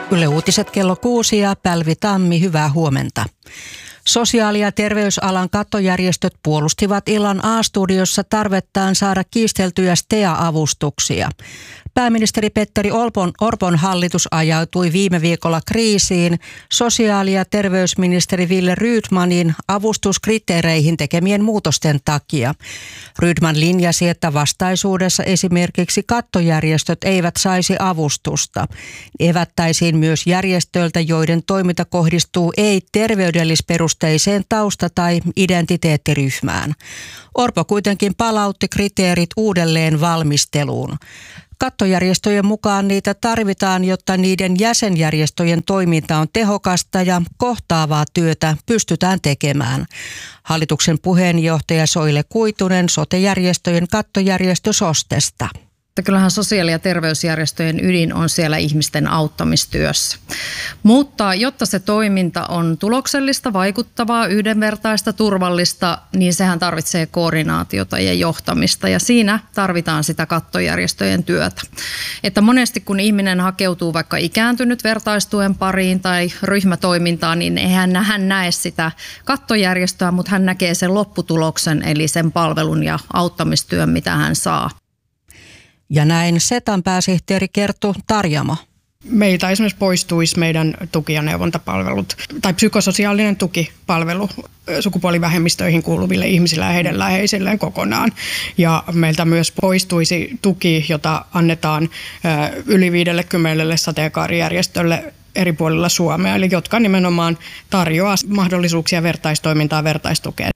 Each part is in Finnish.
Yle Uutiset kello 6 ja Päivi Tammi, hyvää huomenta. Sosiaali- ja terveysalan kattojärjestöt puolustivat illan A-studiossa tarvettaan saada kiisteltyjä STEA-avustuksia. Pääministeri Petteri Orpon hallitus ajautui viime viikolla kriisiin sosiaali- ja terveysministeri Wille Rydmanin avustuskriteereihin tekemien muutosten takia. Rydman linjasi, että vastaisuudessa esimerkiksi kattojärjestöt eivät saisi avustusta. Evättäisiin myös järjestöiltä, joiden toiminta kohdistuu ei-terveydellisperusteiseen tausta- tai identiteettiryhmään. Orpo kuitenkin palautti kriteerit uudelleen valmisteluun. Kattojärjestöjen mukaan niitä tarvitaan, jotta niiden jäsenjärjestöjen toiminta on tehokasta ja kohtaavaa työtä pystytään tekemään. Hallituksen puheenjohtaja Soile Kuitunen sote-järjestöjen kattojärjestö SOSTEsta. Kyllähän sosiaali- ja terveysjärjestöjen ydin on siellä ihmisten auttamistyössä. Mutta jotta se toiminta on tuloksellista, vaikuttavaa, yhdenvertaista, turvallista, niin sehän tarvitsee koordinaatiota ja johtamista. Ja siinä tarvitaan sitä kattojärjestöjen työtä. Että monesti kun ihminen hakeutuu vaikka ikääntynyt vertaistuen pariin tai ryhmätoimintaan, niin eihän hän näe sitä kattojärjestöä, mutta hän näkee sen lopputuloksen, eli sen palvelun ja auttamistyön, mitä hän saa. Ja näin SETAn pääsihteeri Kerttu Tarjamo. Meiltä esimerkiksi poistuisi meidän tuki- ja neuvontapalvelut tai psykososiaalinen tukipalvelu sukupuolivähemmistöihin kuuluville ihmisille ja heidän läheisilleen kokonaan. Ja meiltä myös poistuisi tuki, jota annetaan yli 50 sateenkaarijärjestölle eri puolilla Suomea, eli jotka nimenomaan tarjoaa mahdollisuuksia vertaistoimintaa, vertaistukea.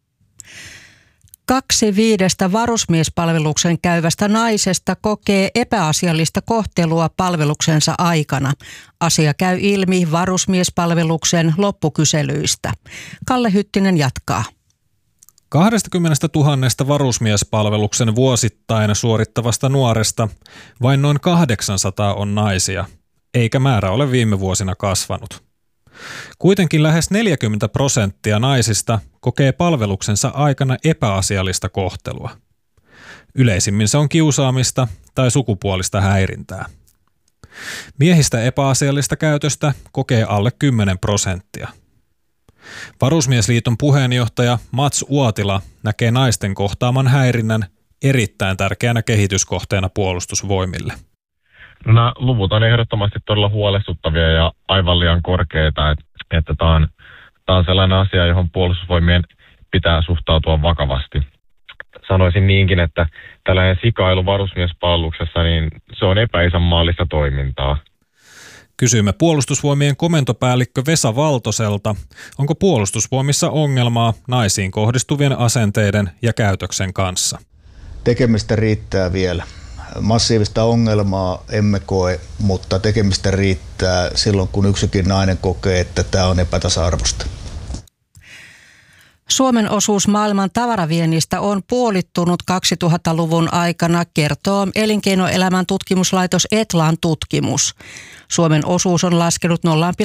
2/5 varusmiespalveluksen käyvästä naisesta kokee epäasiallista kohtelua palveluksensa aikana. Asia käy ilmi varusmiespalveluksen loppukyselyistä. Kalle Hyttinen jatkaa. 20 000 varusmiespalveluksen vuosittain suorittavasta nuoresta vain noin 800 on naisia, eikä määrä ole viime vuosina kasvanut. Kuitenkin lähes 40% naisista kokee palveluksensa aikana epäasiallista kohtelua. Yleisimmin se on kiusaamista tai sukupuolista häirintää. Miehistä epäasiallista käytöstä kokee alle 10%. Varusmiesliiton puheenjohtaja Mats Uotila näkee naisten kohtaaman häirinnän erittäin tärkeänä kehityskohteena puolustusvoimille. No, nämä luvut on ehdottomasti todella huolestuttavia ja aivan liian korkeita, että tämä on sellainen asia, johon puolustusvoimien pitää suhtautua vakavasti. Sanoisin niinkin, että tällainen sikailu varusmiespalveluksessa, niin se on epäisänmaallista toimintaa. Kysyimme puolustusvoimien komentopäällikkö Vesa Valtoselta, onko puolustusvoimissa ongelmaa naisiin kohdistuvien asenteiden ja käytöksen kanssa. Tekemistä riittää vielä. Massiivista ongelmaa emme koe, mutta tekemistä riittää silloin, kun yksikin nainen kokee, että tämä on epätasa-arvoista. Suomen osuus maailman tavaraviennistä on puolittunut 2000-luvun aikana, kertoo elinkeinoelämän tutkimuslaitos Etlan tutkimus. Suomen osuus on laskenut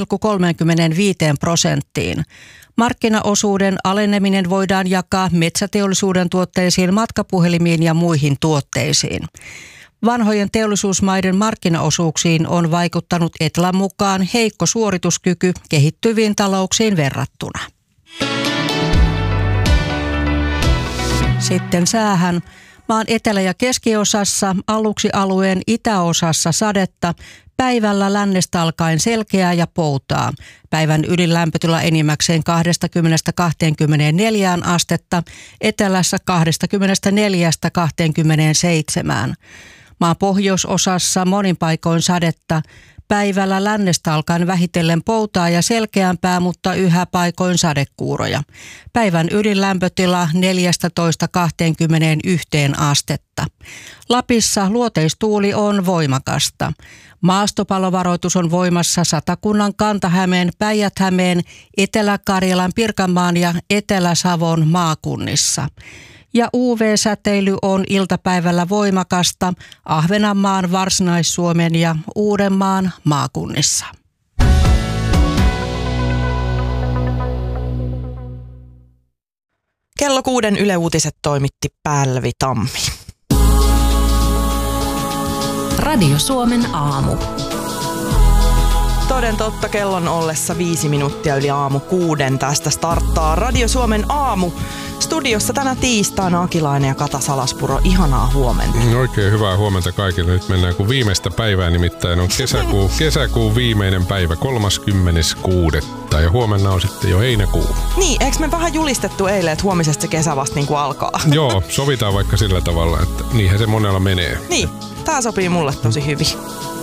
0,35%. Markkinaosuuden aleneminen voidaan jakaa metsäteollisuuden tuotteisiin, matkapuhelimiin ja muihin tuotteisiin. Vanhojen teollisuusmaiden markkinaosuuksiin on vaikuttanut Etlan mukaan heikko suorituskyky kehittyviin talouksiin verrattuna. Sitten säähän. Maan etelä- ja keskiosassa, aluksi alueen itäosassa sadetta, päivällä lännestä alkaen selkeää ja poutaa. Päivän ydinlämpötila enimmäkseen 20-24 astetta, etelässä 24-27. Maan pohjoisosassa monin paikoin sadetta. Päivällä lännestä alkaen vähitellen poutaa ja selkeämpää, mutta yhä paikoin sadekuuroja. Päivän ydinlämpötila 14-21 astetta. Lapissa luoteistuuli on voimakasta. Maastopalovaroitus on voimassa Satakunnan, Kanta-Hämeen, Päijät-Hämeen, Etelä-Karjalan, Pirkanmaan ja Etelä-Savon maakunnissa. Ja UV-säteily on iltapäivällä voimakasta Ahvenanmaan, Varsinais-Suomen ja Uudenmaan maakunnissa. Kello 6 Yle Uutiset toimitti Päivi Tammi. Radio Suomen aamu. Toden totta, kellon ollessa 5 minuuttia yli aamu 6. Tästä starttaa Radio Suomen aamu. Studiossa tänä tiistaina Akilainen ja Kata Salaspuro. Ihanaa huomenta. Oikein hyvää huomenta kaikille. Nyt mennään kun viimeistä päivää, nimittäin on kesäkuun viimeinen päivä, 36. Ja huomenna on sitten jo heinäkuu. Niin, eikö me vähän julistettu eilen, että huomisesta se kesä vasta niin kuin alkaa? Joo, sovitaan vaikka sillä tavalla, että niinhän se monella menee. Niin, tää sopii mulle tosi hyvin.